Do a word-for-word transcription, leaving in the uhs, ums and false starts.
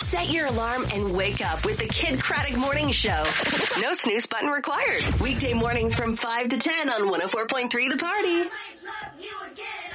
Set your alarm and wake up with the Kid Craddock Morning Show. No snooze button required. Weekday mornings from five to ten on one oh four point three The Party.